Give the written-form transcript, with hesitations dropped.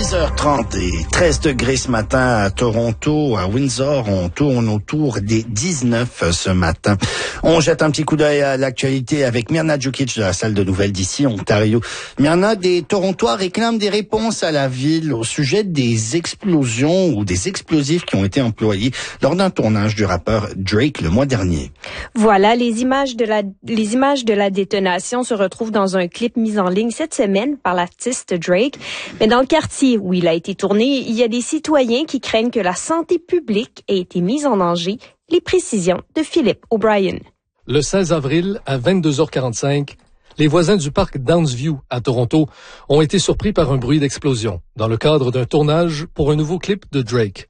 10h30 et 13 degrés ce matin à Toronto, à Windsor. On tourne autour des 19 ce matin. On jette un petit coup d'œil à l'actualité avec Mirna Djukic de la salle de nouvelles d'ici, Ontario. Mirna, des Torontois réclament des réponses à la ville au sujet des explosions ou des explosifs qui ont été employés lors d'un tournage du rappeur Drake le mois dernier. Voilà, les images de la détonation se retrouvent dans un clip mis en ligne cette semaine par l'artiste Drake. Mais dans le quartier où il a été tourné, il y a des citoyens qui craignent que la santé publique ait été mise en danger. Les précisions de Philippe O'Brien. Le 16 avril, à 22h45, les voisins du parc Downsview à Toronto ont été surpris par un bruit d'explosion dans le cadre d'un tournage pour un nouveau clip de Drake.